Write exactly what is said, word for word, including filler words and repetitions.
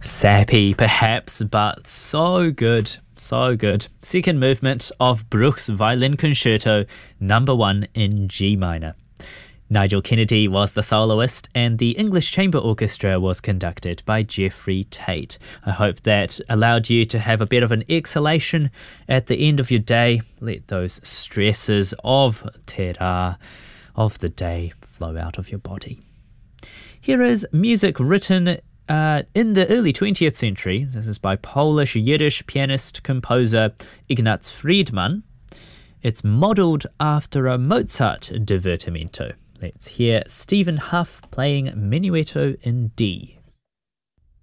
Sappy, perhaps, but so good, so good. Second movement of Bruch's Violin Concerto, number one in G minor. Nigel Kennedy was the soloist and the English Chamber Orchestra was conducted by Geoffrey Tate. I hope that allowed you to have a bit of an exhalation at the end of your day. Let those stresses of te rā, of the day, flow out of your body. Here is music written uh, in the early twentieth century. This is by Polish-Yiddish pianist-composer Ignaz Friedman. It's modelled after a Mozart divertimento. Let's hear Stephen Huff playing Menuetto in D.